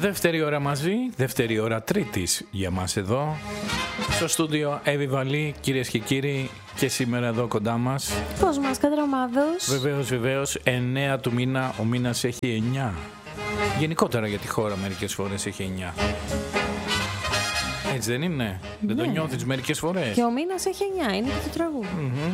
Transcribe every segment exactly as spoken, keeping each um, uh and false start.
Δεύτερη ώρα μαζί, δεύτερη ώρα Τρίτης για μας εδώ στο στούντιο Εύη Βαλή, κυρίες και κύριοι, και σήμερα εδώ κοντά μας. Πώς μας, Κατρομάδος. Βεβαίως, βεβαίως, εννέα του μήνα, ο μήνας έχει εννιά. Γενικότερα για τη χώρα μερικές φορές έχει εννιά. Έτσι δεν είναι? Ναι. Δεν το νιώθεις μερικές φορές? Και ο μήνας έχει εννιά, είναι και το τραγούδι. Mm-hmm.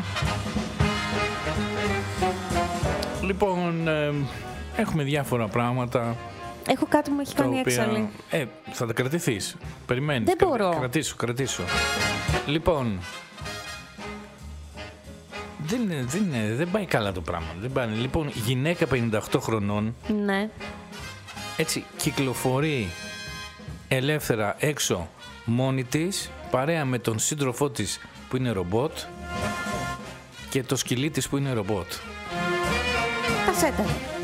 Λοιπόν, ε, έχουμε διάφορα πράγματα. Έχω κάτι που μου έχει κάνει οποία... έξαλλη. Ε, θα τα κρατηθείς. Περιμένεις. Δεν Κρα... μπορώ. Κρατήσου, κρατήσου. Λοιπόν, δεν, δεν, δεν πάει καλά το πράγμα. Δεν πάει. Λοιπόν, γυναίκα πενήντα οκτώ χρονών. Ναι. Έτσι, κυκλοφορεί ελεύθερα έξω μόνη της, παρέα με τον σύντροφό της που είναι ρομπότ και το σκυλί της που είναι ρομπότ. Κασέτα.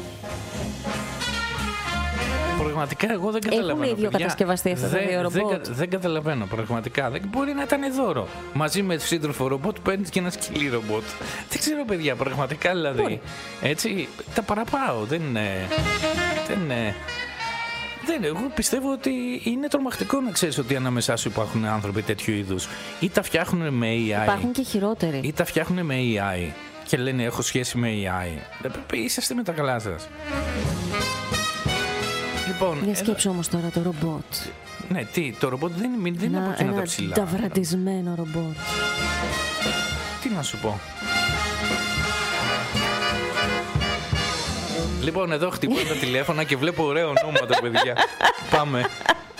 Πραγματικά εγώ δεν καταλαβαίνω. Έχουν ίδιο κατασκευαστεί αυτά τα δύο ρομπότ. Δεν, δεν καταλαβαίνω πραγματικά. Δεν μπορεί να ήταν δώρο. Μαζί με σύντροφο ρομπότ παίρνει και ένα σκυλί ρομπότ. Δεν ξέρω, παιδιά, πραγματικά δηλαδή. Μπορεί. Έτσι, τα παραπάω. Δεν είναι. Δεν είναι. Δεν, εγώ πιστεύω ότι είναι τρομακτικό να ξέρεις ότι ανάμεσά σου υπάρχουν άνθρωποι τέτοιου είδους. Ή τα φτιάχνουν με έι άι. Υπάρχουν και χειρότεροι. Ή τα φτιάχνουν με έι άι και λένε έχω σχέση με έι άι. Είσαστε με τα καλά σας. Λοιπόν, για σκέψου όμως τώρα το ρομπότ. Ναι, τι, το ρομπότ δεν είναι, δεν είναι από εκείνα τα ψηλά. Ένα ταυρατισμένο ρομπότ. Τι να σου πω. Λοιπόν, εδώ χτυπούν τα τηλέφωνα και βλέπω ωραίο ονόματα, παιδιά. Πάμε.